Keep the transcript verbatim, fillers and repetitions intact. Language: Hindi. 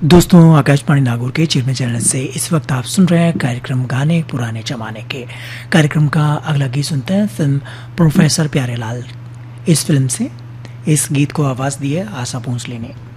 दोस्तों, आकाशवाणी नागौर के चिरमे चैनल से इस वक्त आप सुन रहे हैं कार्यक्रम गाने पुराने जमाने के। कार्यक्रम का अगला गीत सुनते हैं फिल्म प्रोफेसर प्यारेलाल। इस फिल्म से इस गीत को आवाज़ दी है आशा भोसले ने।